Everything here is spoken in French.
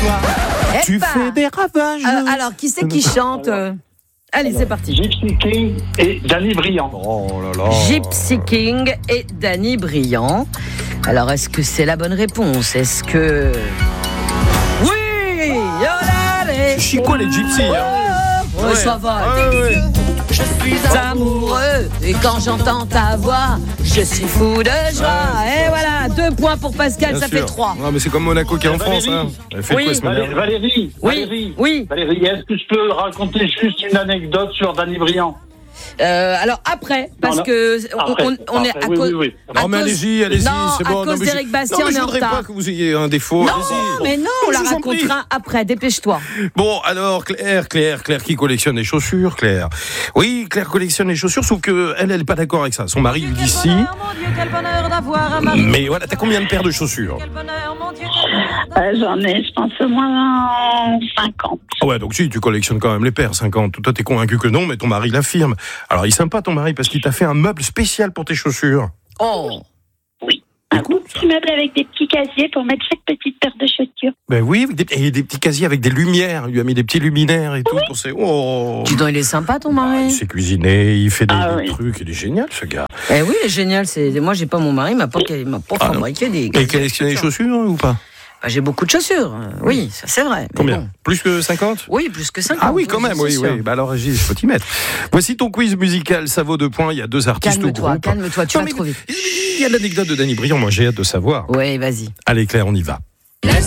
toi. Tu fais des ravages. Alors, qui c'est qui chante Allez, c'est parti. Gypsy King et Danny Briand. Oh là là. Gypsy King et Danny Briand. Alors, est-ce que c'est la bonne réponse? Est-ce que... Oui, C'est chico les gypsies. Ouais, ça va. Ouais. Je suis amoureux et quand j'entends ta voix, je suis fou de joie. Et voilà, 2 points pour Pascal, Bien ça sûr. fait 3. Non, mais c'est comme Monaco qui est en France. Hein. Elle fait Oui. quoi ce matin? Valérie, Oui. Valérie, est-ce que je peux raconter juste une anecdote sur Danny Briand? Alors après, parce Non, que on est à cause. Oui. Non, mais allez-y, Non, c'est bon. à cause d'Éric Bastien, non, mais on est je en voudrais retard. pas que vous ayez un défaut. Non, Allez-y. mais non, on la Je vous en prie. racontera après. Dépêche-toi. Bon, alors, Claire qui collectionne les chaussures, Claire. Oui, Claire collectionne les chaussures, sauf que elle est pas d'accord avec ça. Son mari lui dit si. Quel bonheur d'avoir un mari. Mais voilà, t'as combien de paires de chaussures? Quel bonheur, mon Dieu, quel bonheur. J'en ai, je pense, au moins 50. Ah ouais, donc si, tu collectionnes quand même les paires, 50. Toi, t'es convaincu que non, mais ton mari l'affirme. Alors, il est sympa, ton mari, parce qu'il t'a fait un meuble spécial pour tes chaussures. Oh. Un beau petit meuble avec des petits casiers pour mettre chaque petite paire de chaussures. Ben oui, et des petits casiers avec des lumières. Il lui a mis des petits luminaires et tout pour ses... Oh. Tu dis, il est sympa ton mari. Il sait cuisiner, il fait des Oui. trucs, il est génial ce gars. Eh oui, il est génial. Moi, j'ai pas mon mari, il m'a pas fabriqué des. Et il collectionne les chaussures ou pas? Bah, j'ai beaucoup de chaussures. Oui, ça c'est vrai. mais Combien? bon. Plus que 50? Oui, plus que 50. Ah oui, quand même, c'est oui. sûr. Bah alors, Régis, il faut t'y mettre. Voici ton quiz musical, ça vaut 2 points. Il y a 2 artistes au groupe. Calme-toi, tu Non, vas mais trop vite. Il y a l'anecdote de Danny Briand, moi j'ai hâte de savoir. Oui, vas-y. Allez Claire, on y va.